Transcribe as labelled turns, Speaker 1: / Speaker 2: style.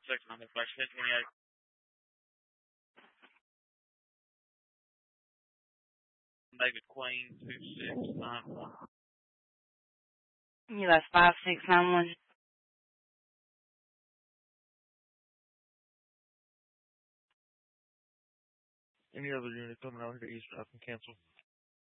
Speaker 1: I'm at 1028. David Queen, 2691.
Speaker 2: You left 5691.
Speaker 1: Any other unit coming out here to East Drive can cancel.